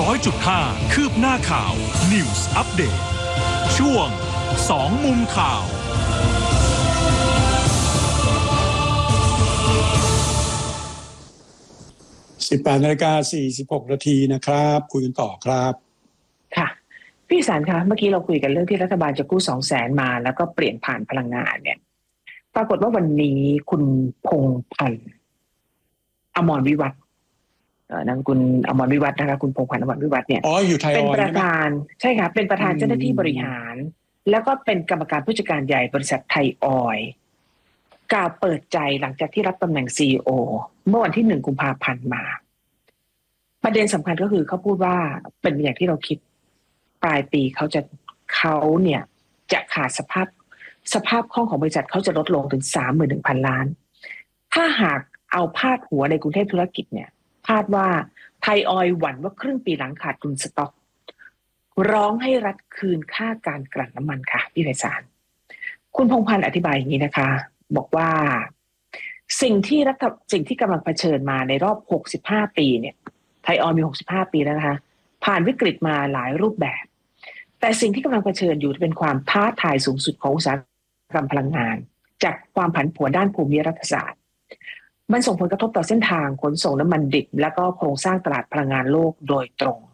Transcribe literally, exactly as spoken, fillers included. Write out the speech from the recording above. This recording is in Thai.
อยจุดห้า คืบหน้าข่าว News Update ช่วงสองมุมข่าวสิบแปดนาฬิกาสี่สิบหกนาทีนะครับคุยกันต่อครับค่ะพี่สารคะเมื่อกี้เราคุยกันเรื่องที่รัฐบาลจะกู้สองแสนมาแล้วก็เปลี่ยนผ่านพลังงานเนี่ยปรากฏว่าวันนี้คุณพงษ์พันธ์อมรวิวัฒน์เอ่อนามคุณอมรวิวัฒน์นะคะคุณพงษ์พันธ์อมรวิวัฒน์เนี่ยอ๋ออยู่ไทยออยล์เป็นประธานใช่ค่ะเป็นประธานเจ้าหน้าที่บริหารแล้วก็เป็นกรรมการผู้จัดการใหญ่บริษัทไทยออยล์กล่าวเปิดใจหลังจากที่รับตำแหน่ง ซี อี โอ เมื่อวันที่หนึ่งกุมภาพันธ์มาประเด็นสำคัญก็คือเขาพูดว่าเป็นอย่างที่เราคิดปลายปีเขาจะเขาเนี่ยจะขาดสภาพสภาพคล่องของบริษัทเขาจะลดลงถึง สามหมื่นหนึ่งพัน ล้านถ้าหากเอาพาดหัวในกรุงเทพธุรกิจเนี่ยคาดว่าไทยออยล์หวั่นว่าครึ่งปีหลังขาดทุนสต็อกร้องให้รัฐคืนค่าการกลั่นน้ำมันค่ะพี่ไพศาลคุณพงษ์พันธ์อธิบายอย่างนี้นะคะบอกว่าสิ่งที่รัฐสิ่งที่กำลังเผชิญมาในรอบหกสิบห้าปีเนี่ยไทยออยล์มีหกสิบห้าปีแล้วนะคะผ่านวิกฤตมาหลายรูปแบบแต่สิ่งที่กำลังเผชิญอยู่เป็นความท้าทายสูงสุดของอุตสาหกรรมพลังงานจากความผันผวนด้านภูมิรัฐศาสตร์มันส่งผลกระทบต่อเส้นทางขนส่งน้ำมันดิบและก็โครงสร้างตลาดพลังงานโลกโดยตรง